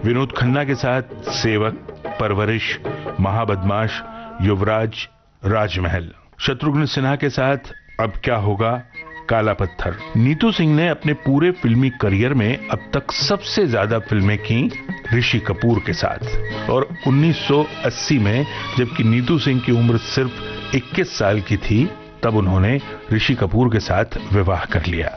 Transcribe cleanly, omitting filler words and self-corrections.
विनोद खन्ना के साथ सेवक, परवरिश, महाबदमाश, युवराज, राजमहल। शत्रुघ्न सिन्हा के साथ अब क्या होगा, काला पत्थर। नीतू सिंह ने अपने पूरे फिल्मी करियर में अब तक सबसे ज्यादा फिल्में की ऋषि कपूर के साथ, और 1980 में जबकि नीतू सिंह की उम्र सिर्फ 21 साल की थी, तब उन्होंने ऋषि कपूर के साथ विवाह कर लिया।